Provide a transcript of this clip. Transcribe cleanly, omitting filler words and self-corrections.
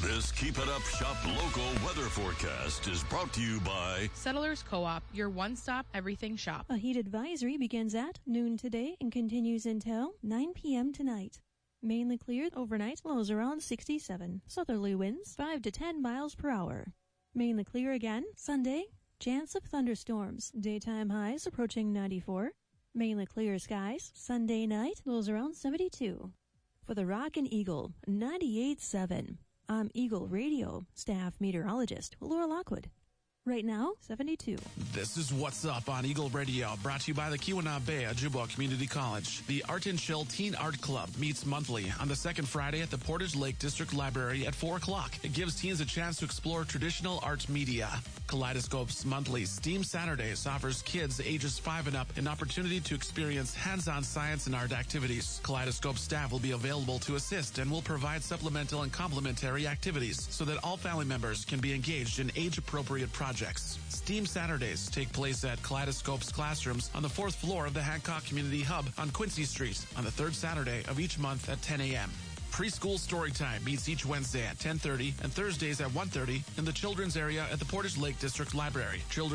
This Keep It Up Shop local weather forecast is brought to you by Settlers Co-op, your one-stop everything shop. A heat advisory begins at noon today and continues until 9 p.m. tonight. Mainly clear overnight, lows around 67. Southerly winds 5 to 10 miles per hour. Mainly clear again Sunday. Chance of thunderstorms. Daytime highs approaching 94. Mainly clear skies. Sunday night, lows around 72. For the Rock and Eagle, 98.7. I'm Eagle Radio staff meteorologist Laura Lockwood. Right now, 72. This is What's Up on Eagle Radio, brought to you by the Keweenaw Bay Ojibwa Community College. The Art and Chill Teen Art Club meets monthly on the second Friday at the Portage Lake District Library at 4 o'clock. It gives teens a chance to explore traditional art media. Kaleidoscope's monthly STEAM Saturdays offers kids ages 5 and up an opportunity to experience hands-on science and art activities. Kaleidoscope staff will be available to assist and will provide supplemental and complementary activities so that all family members can be engaged in age-appropriate projects. STEAM Saturdays take place at Kaleidoscope's classrooms on the 4th floor of the Hancock Community Hub on Quincy Street on the 3rd Saturday of each month at 10 a.m. Preschool Storytime meets each Wednesday at 10:30 and Thursdays at 1:30 in the children's area at the Portage Lake District Library. Children